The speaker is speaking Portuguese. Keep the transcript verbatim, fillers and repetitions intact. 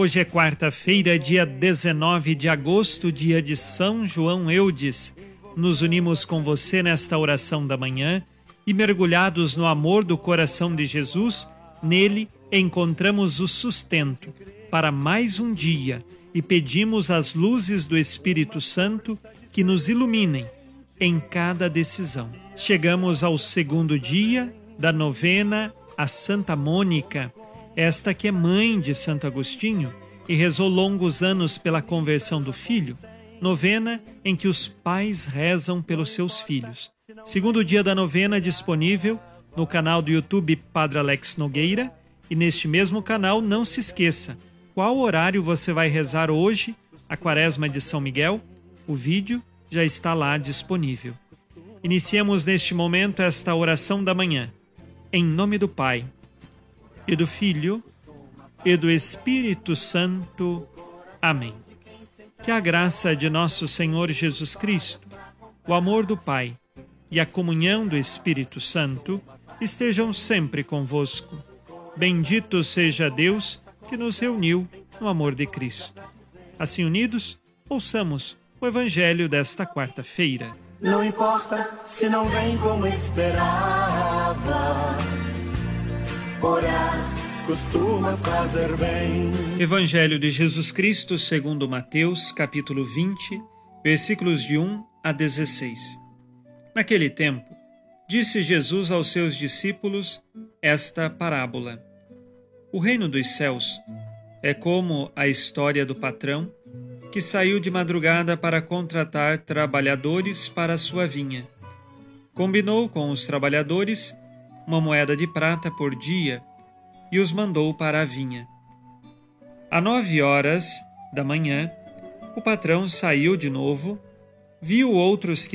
Hoje é quarta-feira, dia dezenove de agosto, dia de São João Eudes. Nos unimos com você nesta oração da manhã e, mergulhados no amor do coração de Jesus, nele encontramos o sustento para mais um dia e pedimos as luzes do Espírito Santo que nos iluminem em cada decisão. Chegamos ao segundo dia da novena a Santa Mônica, esta que é mãe de Santo Agostinho e rezou longos anos pela conversão do filho, novena em que os pais rezam pelos seus filhos. Segundo dia da novena disponível no canal do YouTube Padre Alex Nogueira, e neste mesmo canal não se esqueça, qual horário você vai rezar hoje a Quaresma de São Miguel? O vídeo já está lá disponível. Iniciemos neste momento esta oração da manhã. Em nome do Pai, e do Filho, e do Espírito Santo. Amém. Que a graça de nosso Senhor Jesus Cristo, o amor do Pai e a comunhão do Espírito Santo estejam sempre convosco. Bendito seja Deus que nos reuniu no amor de Cristo. Assim unidos, ouçamos o Evangelho desta quarta-feira. Não importa se não vem como esperava, orar costuma fazer bem. Evangelho de Jesus Cristo segundo Mateus, capítulo vinte, versículos de um a dezesseis. Naquele tempo, disse Jesus aos seus discípulos esta parábola. O reino dos céus é como a história do patrão que saiu de madrugada para contratar trabalhadores para a sua vinha. Combinou com os trabalhadores uma moeda de prata por dia e os mandou para a vinha. À nove horas da manhã, o patrão saiu de novo, viu outros que